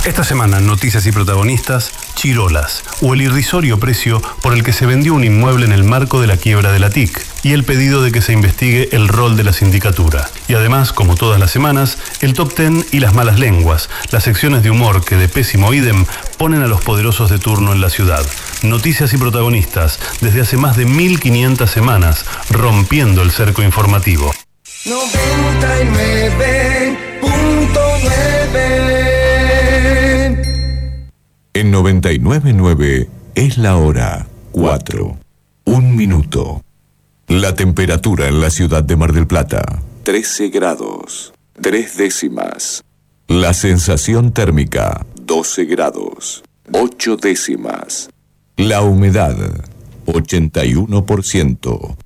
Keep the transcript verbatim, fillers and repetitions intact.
Esta semana, noticias y protagonistas, chirolas, o el irrisorio precio por el que se vendió un inmueble en el marco de la quiebra de la T I C, y el pedido de que se investigue el rol de la sindicatura. Y además, como todas las semanas, el top ten y las malas lenguas, las secciones de humor que de pésimo idem ponen a los poderosos de turno en la ciudad. Noticias y protagonistas, desde hace más de mil quinientas semanas, rompiendo el cerco informativo. noventa y nueve punto nueve. En noventa y nueve punto nueve es la hora cuatro. Un minuto. La temperatura en la ciudad de Mar del Plata, trece grados, tres décimas. La sensación térmica, doce grados, ocho décimas. La humedad, ochenta y uno por ciento.